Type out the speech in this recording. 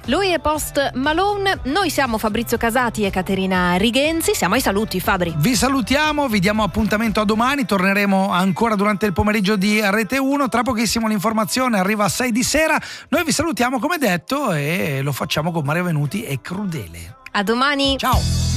Lui è Post Malone, noi siamo Fabrizio Casati e Caterina Righenzi, siamo ai saluti. Fabri. Vi salutiamo, vi diamo appuntamento a domani, torneremo ancora durante il pomeriggio di Rete 1, tra pochissimo l'informazione arriva a 6 di sera, noi vi salutiamo come detto e lo facciamo con Mario Venuti e Crudele. A domani. Ciao.